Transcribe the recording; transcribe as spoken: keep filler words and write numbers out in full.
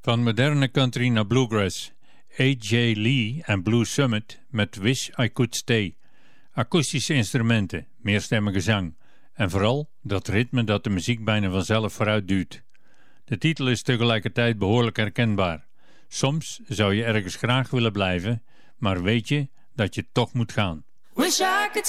Van moderne country naar bluegrass. A J Lee en Blue Summit met Wish I Could Stay. Akoestische instrumenten, meerstemmige zang en vooral dat ritme dat de muziek bijna vanzelf vooruit duwt. De titel is tegelijkertijd behoorlijk herkenbaar. Soms zou je ergens graag willen blijven, maar weet je dat je toch moet gaan. Wish I could